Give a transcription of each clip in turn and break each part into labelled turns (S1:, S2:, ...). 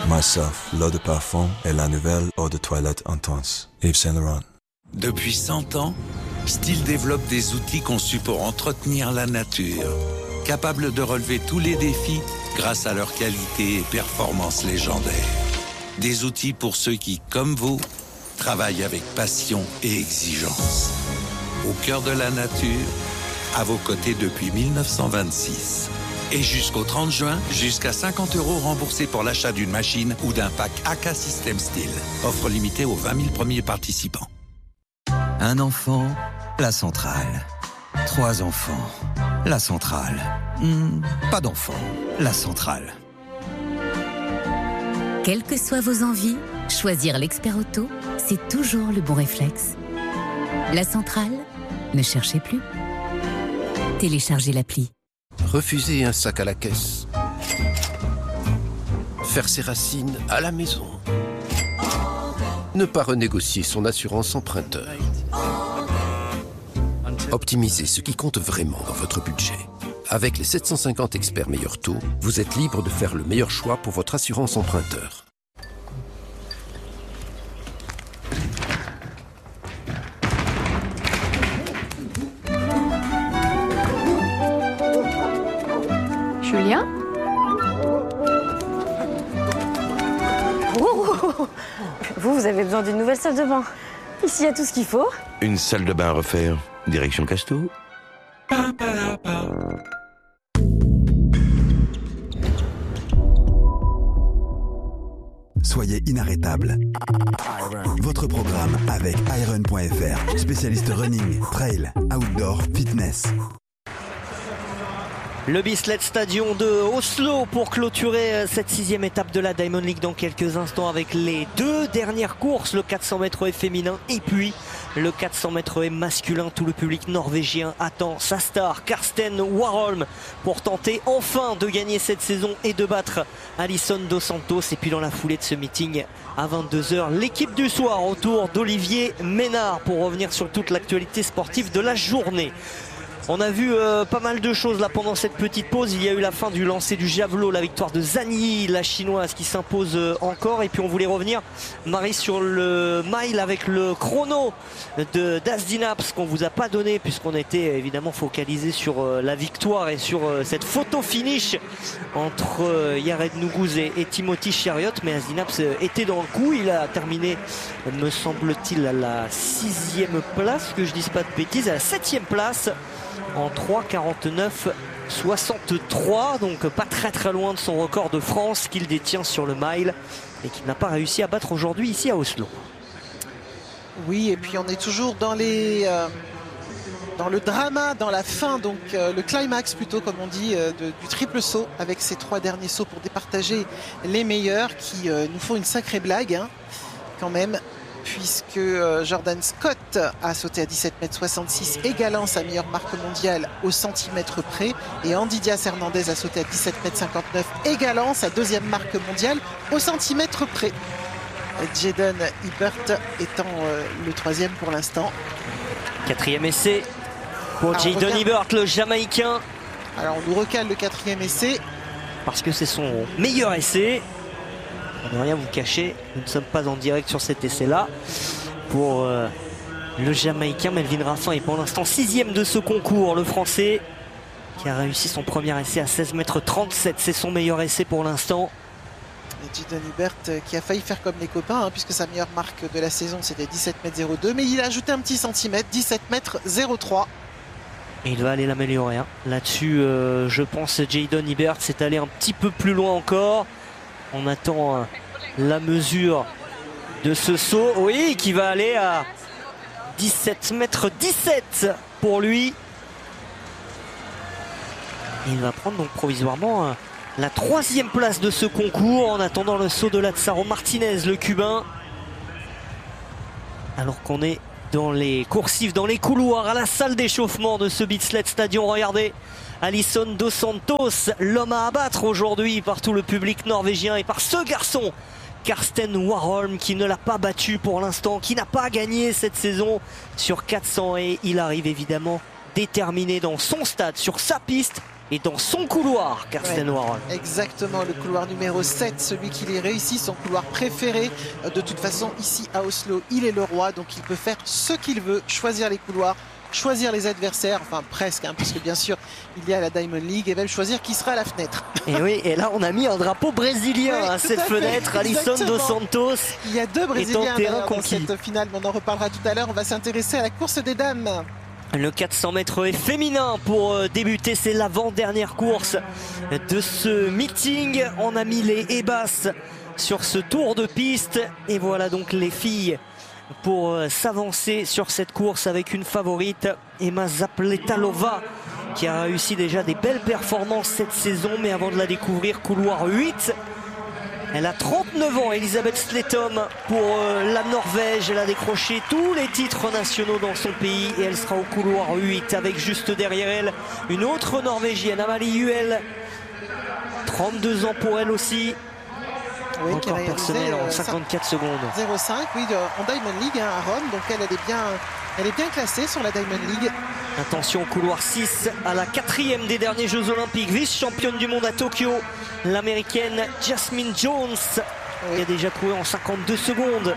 S1: Myself, l'eau de parfum et la nouvelle eau de toilette intense. Yves Saint Laurent.
S2: Depuis 100 ans, Stihl développe des outils conçus pour entretenir la nature, capables de relever tous les défis grâce à leur qualité et performance légendaires. Des outils pour ceux qui, comme vous, travaillent avec passion et exigence. Au cœur de la nature, à vos côtés depuis 1926. Et jusqu'au 30 juin, jusqu'à 50 € remboursés pour l'achat d'une machine ou d'un pack AK System Stihl. Offre limitée aux 20 000 premiers participants.
S3: Un enfant, la centrale. 3 enfants, la centrale. Pas d'enfants, la centrale.
S4: Quelles que soient vos envies, choisir l'expert auto, c'est toujours le bon réflexe. La centrale, ne cherchez plus. Téléchargez l'appli.
S5: Refuser un sac à la caisse. Faire ses racines à la maison. Ne pas renégocier son assurance emprunteur. Optimisez ce qui compte vraiment dans votre budget. Avec les 750 experts meilleurs taux, vous êtes libre de faire le meilleur choix pour votre assurance emprunteur.
S6: Julien ? Vous avez besoin d'une nouvelle salle de bain. Ici, il y a tout ce qu'il faut.
S7: Une salle de bain à refaire, direction Casto.
S8: Soyez inarrêtable. Votre programme avec Iron.fr, spécialiste running, trail, outdoor, fitness.
S9: Le Bislett Stadion de Oslo pour clôturer cette 6e étape de la Diamond League dans quelques instants avec les 2 dernières courses, le 400 mètres féminin et puis le 400 mètres masculin. Tout le public norvégien attend sa star Karsten Warholm pour tenter enfin de gagner cette saison et de battre Alisson Dos Santos. Et puis dans la foulée de ce meeting à 22h, l'équipe du soir autour d'Olivier Ménard pour revenir sur toute l'actualité sportive de la journée. On a vu pas mal de choses là pendant cette petite pause. Il y a eu la fin du lancer du javelot, la victoire de Zhang Yi, la chinoise qui s'impose encore. Et puis on voulait revenir, Marie, sur le mile avec le chrono de Dazdina, parce qu'on vous a pas donné puisqu'on était évidemment focalisé sur la victoire et sur cette photo finish entre Yared Nuguse et Timothy Cheruiyot. Mais Dazdinaps était dans le coup. Il a terminé, me semble-t-il, à la 6e place, que je dise pas de bêtises, à la 7e place. En 3:49,63, donc pas très loin de son record de France qu'il détient sur le mile et qu'il n'a pas réussi à battre aujourd'hui ici à Oslo.
S10: Oui, et puis on est toujours dans le drama, dans la fin, donc le climax plutôt comme on dit, du triple saut avec ces 3 derniers sauts pour départager les meilleurs qui nous font une sacrée blague quand même. Puisque Jordan Scott a sauté à 17,66 m, égalant sa meilleure marque mondiale au centimètre près. Et Andy Diaz Hernandez a sauté à 17,59 m, égalant sa 2e marque mondiale au centimètre près. Jaden Ibert étant le 3e pour l'instant.
S9: 4e essai pour Jaden Ibert, le Jamaïcain.
S10: Alors on nous recale le 4e essai.
S9: Parce que c'est son meilleur essai. Pour ne rien vous cacher, nous ne sommes pas en direct sur cet essai-là. Pour le Jamaïcain Melvin Raffin est pour l'instant 6e de ce concours. Le Français qui a réussi son premier essai à 16,37 m. C'est son meilleur essai pour l'instant.
S10: Et Jaden Ibert qui a failli faire comme les copains, puisque sa meilleure marque de la saison c'était 17,02 m. Mais il a ajouté un petit centimètre, 17,03 m.
S9: Et il va aller l'améliorer. Là-dessus, je pense Jaden Ibert s'est allé un petit peu plus loin encore. On attend la mesure de ce saut. Oui, qui va aller à 17,17 m pour lui. Et il va prendre donc provisoirement la 3e place de ce concours en attendant le saut de Lázaro Martinez, le Cubain. Alors qu'on est dans les coursifs, dans les couloirs, à la salle d'échauffement de ce Bislett Stadion. Regardez, Alisson Dos Santos, l'homme à abattre aujourd'hui par tout le public norvégien et par ce garçon, Karsten Warholm, qui ne l'a pas battu pour l'instant, qui n'a pas gagné cette saison sur 400. Et il arrive évidemment déterminé dans son stade, sur sa piste, est dans son couloir, Karsten Warhol.
S10: Exactement, le couloir numéro 7, celui qu'il ait réussi, son couloir préféré. De toute façon, ici à Oslo, il est le roi, donc il peut faire ce qu'il veut, choisir les couloirs, choisir les adversaires, enfin presque, puisque bien sûr, il y a la Diamond League, et même choisir qui sera à la fenêtre.
S9: Et oui, et là, on a mis un drapeau brésilien à cette fenêtre, Alisson dos Santos.
S10: Il y a 2 Brésiliens dans
S9: conquis.
S10: cette finale, mais on en reparlera tout à l'heure. On va s'intéresser à la course des dames.
S9: Le 400 mètres est féminin pour débuter, c'est l'avant-dernière course de ce meeting. On a mis les ébasses sur ce tour de piste et voilà donc les filles pour s'avancer sur cette course avec une favorite, Emma Zapletalova, qui a réussi déjà des belles performances cette saison, mais avant de la découvrir, couloir 8. Elle a 39 ans, Elisabeth Sletom, pour la Norvège. Elle a décroché tous les titres nationaux dans son pays et elle sera au couloir 8 avec juste derrière elle une autre Norvégienne, Amalie Juel. 32 ans pour elle aussi.
S10: Oui,
S9: encore personnel en 54 secondes.
S10: 0,5, oui, en Diamond League à Rome. Donc elle est bien classée sur la Diamond League.
S9: Attention au couloir 6 à la 4e des derniers Jeux Olympiques, vice-championne du monde à Tokyo, l'américaine Jasmine Jones, qui a déjà couru en 52 secondes.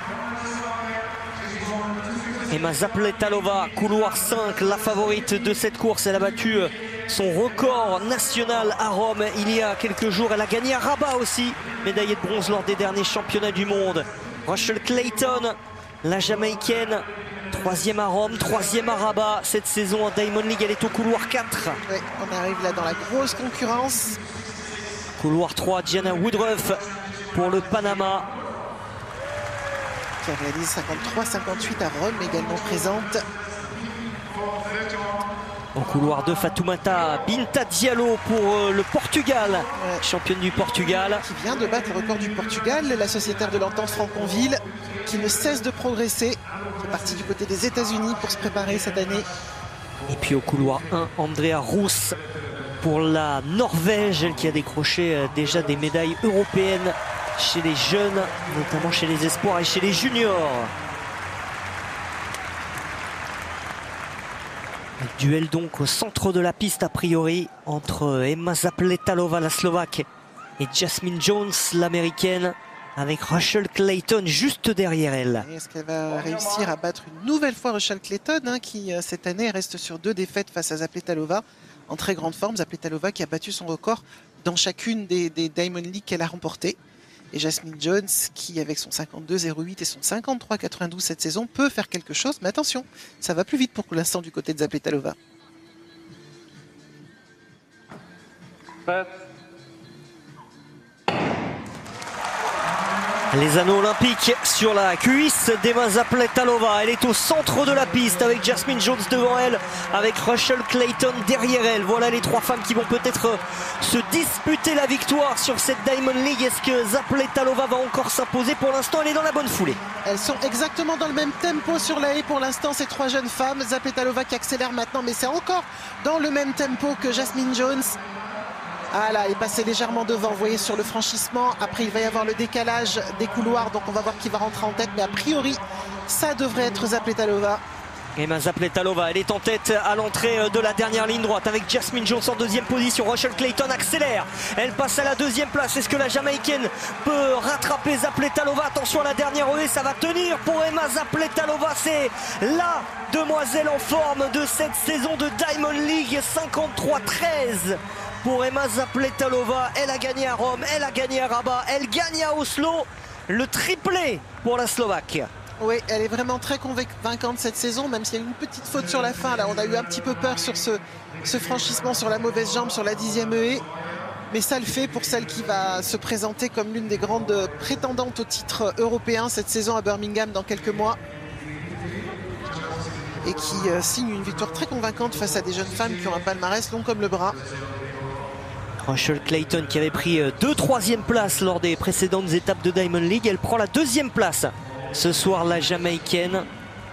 S9: Emma Zapletalova, couloir 5, la favorite de cette course. Elle a battu son record national à Rome il y a quelques jours. Elle a gagné à Rabat aussi, médaillée de bronze lors des derniers championnats du monde. Rachel Clayton, la Jamaïcaine, 3e à Rome, 3e à Rabat. Cette saison en Diamond League, elle est au couloir 4.
S10: Oui, on arrive là dans la grosse concurrence.
S9: Couloir 3, Gianna Woodruff pour le Panama.
S10: Qui a réalisé 53-58 à Rome, également présente.
S9: En couloir 2, Fatoumata Binta Diallo pour le Portugal, championne du Portugal.
S10: Qui vient de battre le record du Portugal, la sociétaire de l'Entente Franconville, qui ne cesse de progresser, qui est partie du côté des États-Unis pour se préparer cette année.
S9: Et puis au couloir 1, Andrea Roos pour la Norvège, elle qui a décroché déjà des médailles européennes chez les jeunes, notamment chez les espoirs et chez les juniors. Duel donc au centre de la piste a priori entre Emma Zapletalova, la Slovaque, et Jasmine Jones, l'américaine, avec Rachel Clayton juste derrière elle.
S10: Est-ce qu'elle va réussir à battre une nouvelle fois Rachel Clayton, qui cette année reste sur 2 défaites face à Zapletalova, en très grande forme. Zapletalova qui a battu son record dans chacune des Diamond League qu'elle a remportées. Et Jasmine Jones qui, avec son 52,08 et son 53,92 cette saison, peut faire quelque chose. Mais attention, ça va plus vite pour l'instant du côté de Zapletalova.
S9: Les anneaux olympiques sur la cuisse d'Emma Zapletalova. Elle est au centre de la piste avec Jasmine Jones devant elle, avec Rachel Clayton derrière elle. Voilà les 3 femmes qui vont peut-être se disputer la victoire sur cette Diamond League. Est-ce que Zapletalova va encore s'imposer? Pour l'instant, elle est dans la bonne foulée.
S10: Elles sont exactement dans le même tempo sur la haie pour l'instant, ces 3 jeunes femmes. Zapletalova qui accélère maintenant, mais c'est encore dans le même tempo que Jasmine Jones. Ah là, elle est passée légèrement devant, vous voyez, sur le franchissement. Après, il va y avoir le décalage des couloirs, donc on va voir qui va rentrer en tête. Mais a priori, ça devrait être Zapletalova.
S9: Emma Zapletalova, elle est en tête à l'entrée de la dernière ligne droite avec Jasmine Jones en 2e position. Rachel Clayton accélère, elle passe à la 2e place. Est-ce que la Jamaïcaine peut rattraper Zapletalova? Attention à la dernière haie, ça va tenir pour Emma Zapletalova. C'est la demoiselle en forme de cette saison de Diamond League, 53-13. Pour Emma Zapletalova, elle a gagné à Rome, elle a gagné à Rabat, elle gagne à Oslo, le triplé pour la Slovaque.
S10: Oui, elle est vraiment très convaincante cette saison, même s'il y a eu une petite faute sur la fin. Là, on a eu un petit peu peur sur ce franchissement, sur la mauvaise jambe, sur la 10e haie. Mais ça le fait pour celle qui va se présenter comme l'une des grandes prétendantes au titre européen cette saison à Birmingham dans quelques mois. Et qui signe une victoire très convaincante face à des jeunes femmes qui ont un palmarès long comme le bras.
S9: Rachel Clayton qui avait pris 2 3e places lors des précédentes étapes de Diamond League. Elle prend la 2e place ce soir, la Jamaïcaine.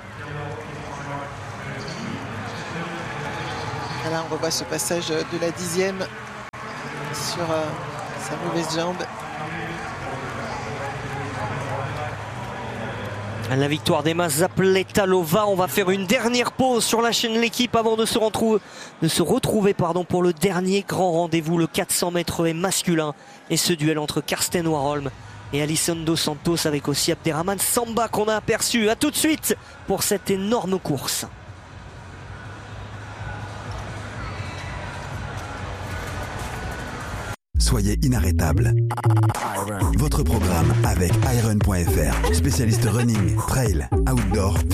S10: Là, on revoit ce passage de la 10e sur sa mauvaise jambe.
S9: La victoire d'Emma Zapletalova. On va faire une dernière pause sur la chaîne L'équipe avant de se retrouver pour le dernier grand rendez-vous, le 400 mètres haies masculin. Et ce duel entre Karsten Warholm et Alison Dos Santos, avec aussi Abderrahmane Samba qu'on a aperçu. A tout de suite pour cette énorme course.
S8: Soyez inarrêtable. Votre programme avec Iron.fr, spécialiste running, trail, outdoor,